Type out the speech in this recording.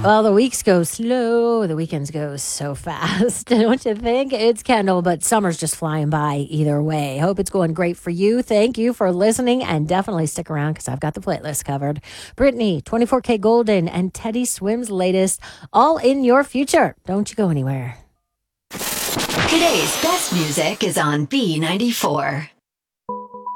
Well, the weeks go slow, the weekends go so fast. Don't you think? It's Kendall, but summer's just flying by either way. Hope it's going great for you. Thank you for listening, and definitely stick around because I've got the playlist covered. Brittany, 24K Golden, and Teddy Swim's latest, all in your future. Don't you go anywhere. Today's best music is on B94.